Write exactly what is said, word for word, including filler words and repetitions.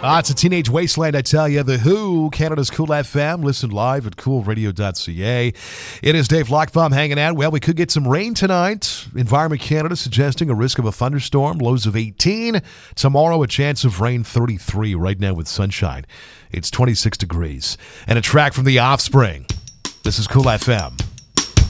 Ah, it's a teenage wasteland, I tell you. The Who, Canada's Cool F M. Listen live at cool radio dot c a. It is Dave Lockbaum hanging out. Well, we could get some rain tonight. Environment Canada suggesting a risk of a thunderstorm. Lows of eighteen. Tomorrow, a chance of rain thirty-three. Right now with sunshine, it's twenty-six degrees. And a track from The Offspring. This is Cool F M.